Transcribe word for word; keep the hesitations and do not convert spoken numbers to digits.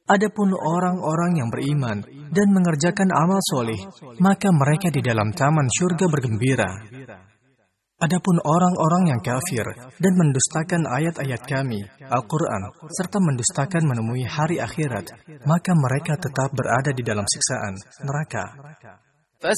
Adapun orang-orang yang beriman dan mengerjakan amal soleh, maka mereka di dalam taman syurga bergembira. Adapun orang-orang yang kafir dan mendustakan ayat-ayat kami, Al-Quran, serta mendustakan menemui hari akhirat, maka mereka tetap berada di dalam siksaan neraka.